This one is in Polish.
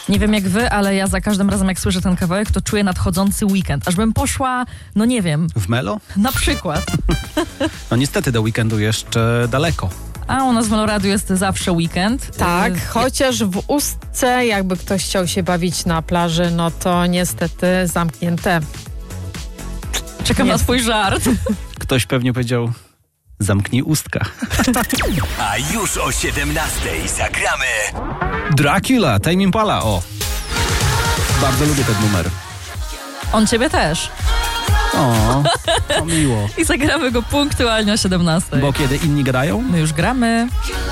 Nie wiem jak wy, ale ja za każdym razem jak słyszę ten kawałek, to czuję nadchodzący weekend. Aż bym poszła, no nie wiem. W Melo? Na przykład. No niestety do weekendu jeszcze daleko. A u nas w Meloradiu jest zawsze weekend. Tak, chociaż w Ustce, jakby ktoś chciał się bawić na plaży, no to niestety zamknięte. Czekam na swój żart. Ktoś pewnie powiedział, zamknij ustka. A już o 17:00 zagramy Dracula, Tame Impala, o. Bardzo lubię ten numer. On ciebie też. O, to miło. I zagramy go punktualnie o 17:00. Bo kiedy inni grają? My już gramy.